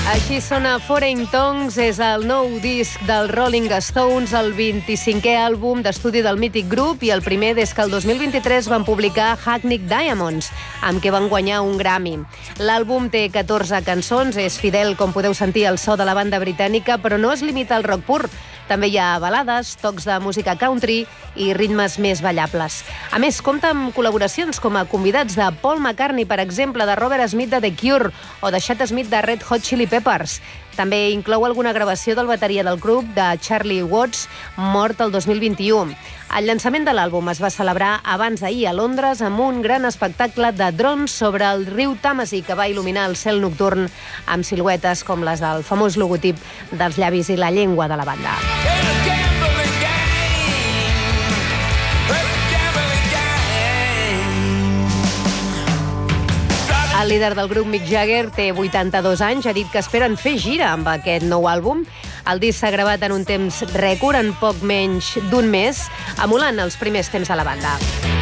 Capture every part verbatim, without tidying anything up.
Així sona Foreign Tongues, és el nou disc del Rolling Stones, el vint-i-cinquè àlbum d'estudi del mític grup i el primer des que el dos mil vint-i-tres van publicar Hackney Diamonds, amb què van guanyar un Grammy. L'àlbum té catorze cançons, és fidel, com podeu sentir, al so de la banda britànica, però no es limita al rock pur. També hi ha balades, tocs de música country i ritmes més ballables. A més, compta amb col·laboracions com a convidats de Paul McCartney, per exemple, de Robert Smith de The Cure o de Chad Smith de Red Hot Chili Peppers. També inclou alguna gravació del bateria del grup, de Charlie Watts, mort el dos mil vint-i-u. El llançament de l'àlbum es va celebrar abans d'ahir a Londres amb un gran espectacle de drons sobre el riu Tàmesi que va il·luminar el cel nocturn amb siluetes com les del famós logotip dels llavis i la llengua de la banda. El líder del grup, Mick Jagger, té vuitanta-dos anys, ha dit que esperen fer gira amb aquest nou àlbum. El disc s'ha gravat en un temps rècord, en poc menys d'un mes, emulant els primers temps de la banda.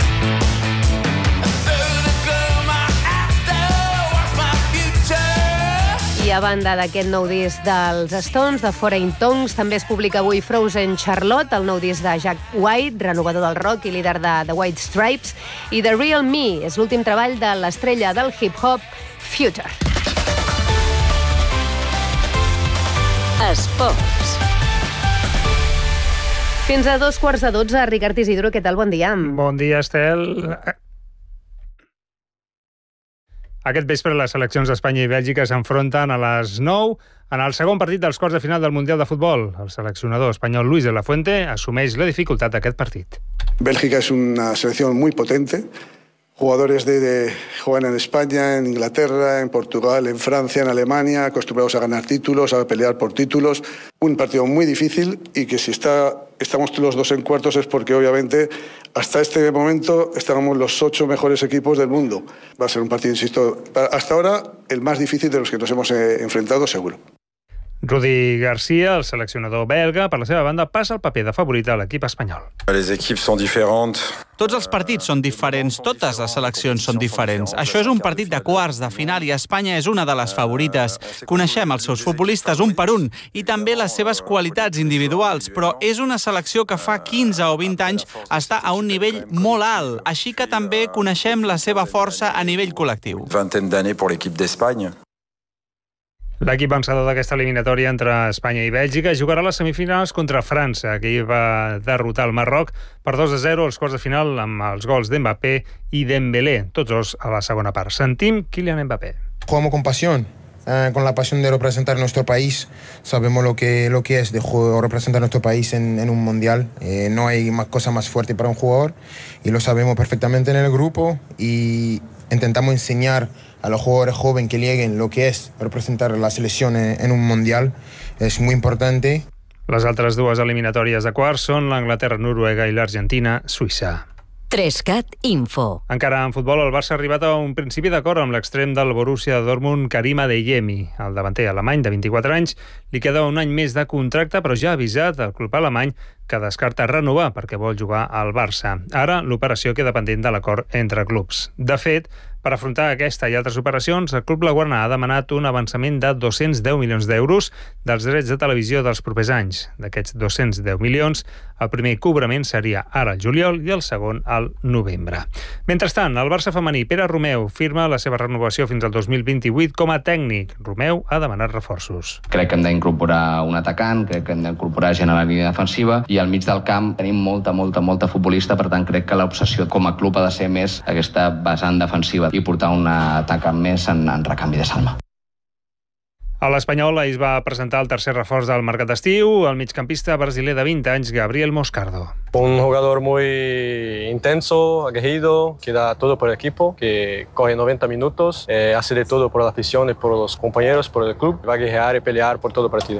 I a banda d'aquest nou disc dels Stones, de Foreign Tongues, també es publica avui Frozen Charlotte, el nou disc de Jack White, renovador del rock i líder de The White Stripes, i The Real Me, és l'últim treball de l'estrella del hip-hop, Future. Esports. Fins a dos quarts de dotze, Ricard Isidro, què tal? Bon dia. Bon dia, Estel. Aquest vespre les seleccions d'Espanya i Bèlgica s'enfronten a les nou en el segon partit dels quarts de final del Mundial de Futbol. El seleccionador espanyol Luis de la Fuente assumeix la dificultat d'aquest partit. Bélgica es una selección muy potente. Jugadores de, de juegan en España, en Inglaterra, en Portugal, en Francia, en Alemania, acostumbrados a ganar títulos, a pelear por títulos. Un partido muy difícil y que si está, estamos los dos en cuartos es porque obviamente hasta este momento estábamos los ocho mejores equipos del mundo. Va a ser un partido, insisto, hasta ahora el más difícil de los que nos hemos eh, enfrentado seguro. Rudi Garcia, el seleccionador belga, per la seva banda, passa el paper de favorit a l'equip espanyol. Les equipes són diferents. Tots els partits són diferents, totes les seleccions són diferents. Això és un partit de quarts de final i Espanya és una de les favorites. Coneixem els seus futbolistes un per un i també les seves qualitats individuals, però és una selecció que fa quinze o vint anys està a un nivell molt alt, així que també coneixem la seva força a nivell col·lectiu. Vingtaine d'années pour l'équipe d'Espagne. L'equip vencedor d'aquesta eliminatòria entre Espanya i Bèlgica jugarà a les semifinals contra França, que hi va derrotar el Marroc per dos a zero als quarts de final amb els gols d'Mbappé i Dembélé, tots dos a la segona part. Sentim Kylian Mbappé. Jugamos con pasión, eh, con la pasión de representar nuestro país. Sabemos lo que, lo que es de representar nuestro país en, en un mundial. Eh, no hay más cosa más fuerte para un jugador y lo sabemos perfectamente en el grupo y intentamos enseñar a los jugadores jóvenes que lleguen lo que es representar la selección en un mundial. És muy importante. Les altres dues eliminatòries de quarts són l'Anglaterra-Noruega i l'Argentina-Suïssa. Trescat Info. Encara en futbol, el Barça ha arribat a un principi d'acord amb l'extrem del Borussia Dortmund, Karim Adeyemi. El davanter alemany de vint-i-quatre anys li queda un any més de contracte, però ja ha avisat el club alemany que descarta renovar perquè vol jugar al Barça. Ara l'operació queda pendent de l'acord entre clubs. De fet, per afrontar aquesta i altres operacions, el Club Blaugrana ha demanat un avançament de dos-cents deu milions d'euros dels drets de televisió dels propers anys. D'aquests dos-cents deu milions, el primer cobrament seria ara al juliol i el segon al novembre. Mentrestant, el Barça femení Pere Romeu firma la seva renovació fins al dos mil vint-i-vuit com a tècnic. Romeu ha demanat reforços. Crec que hem d'incorporar un atacant, crec que hem d'incorporar gent a la línia defensiva i al mig del camp tenim molta, molta, molta futbolista, per tant crec que l'obsessió com a club ha de ser més aquesta vessant defensiva i portar un atacant més en, en recanvi de Salma. A l'Espanyol es va presentar el tercer reforç del mercat d'estiu, el migcampista brasiler de vint anys, Gabriel Moscardo. Un jugador muy intenso, aguerrido, que da todo por el equipo, que corre noventa minutos, eh, hace de todo por la afición y por los compañeros, por el club, va a guerrear y pelear por todo el partido.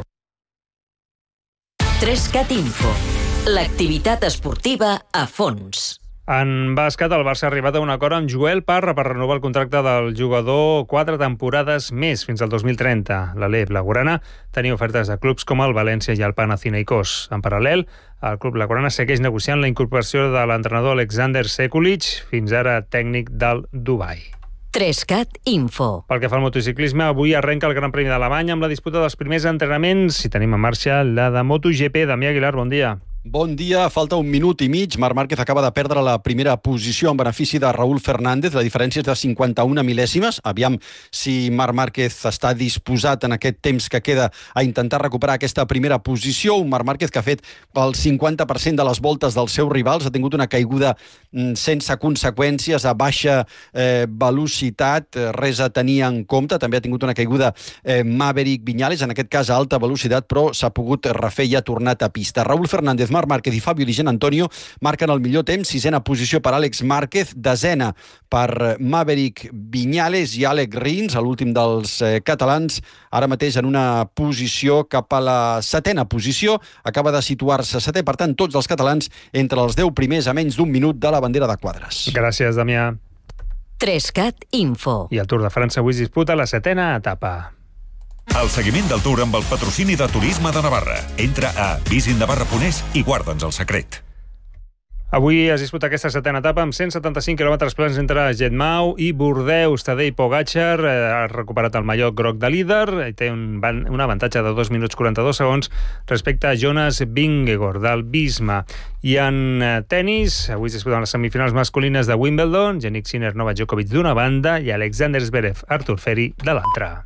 Trescat Info. L'activitat esportiva a fons. En bàsquet, el Barça ha arribat a un acord amb Joel Parra per renovar el contracte del jugador quatre temporades més, fins al dos mil trenta. L'Ale Blaugrana tenia ofertes de clubs com el València i el Panathinaikos. En paral·lel, el club blaugrana segueix negociant la incorporació de l'entrenador Alexander Sekulic, fins ara tècnic del Dubai. Trescat Info. Pel que fa al motociclisme, avui arrenca el Gran Premi d'Alemanya amb la disputa dels primers entrenaments. I tenim en marxa la de MotoGP. Damià Aguilar, bon dia. Bon dia, falta un minut i mig. Marc Márquez acaba de perdre la primera posició en benefici de Raúl Fernández. La diferència és de cinquanta-una mil·lèsimes. Aviam si Marc Márquez està disposat en aquest temps que queda a intentar recuperar aquesta primera posició. Un Marc Márquez que ha fet el cinquanta per cent de les voltes dels seus rivals. Ha tingut una caiguda sense conseqüències, a baixa eh, velocitat, res a tenir en compte. També ha tingut una caiguda eh, Maverick Viñales, en aquest cas a alta velocitat, però s'ha pogut refer i ha tornat a pista. Raúl Fernández, Marc Márquez i Fabio Di Giannantonio marquen el millor temps. Sisena posició per Àlex Márquez, desena per Maverick Viñales i Àlex Rins, l'últim dels eh, catalans, ara mateix en una posició cap a la setena posició. Acaba de situar-se setè, per tant, tots els catalans entre els deu primers a menys d'un minut de la bandera de quadres. Gràcies, Damià. Trescat Info. I el Tour de França avui es disputa la setena etapa. El seguiment del Tour amb el patrocini de Turisme de Navarra. Entra a visinnavarra punt es i guarda'ns el secret. Avui es disputa aquesta setena etapa amb cent setanta-cinc quilòmetres plans entre Jetmau i Bordeus. Tadej Pogačar ha recuperat el mallot groc de líder i té un, un avantatge de dos minuts quaranta-dos segons respecte a Jonas Vingegaard del Visma. I en tenis, avui es disputen les semifinals masculines de Wimbledon, Jannik Sinner, Novak Djokovic d'una banda i Alexander Zverev, Artur Feri de l'altra.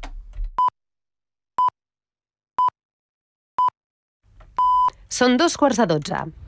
Són dos quarts de dotze.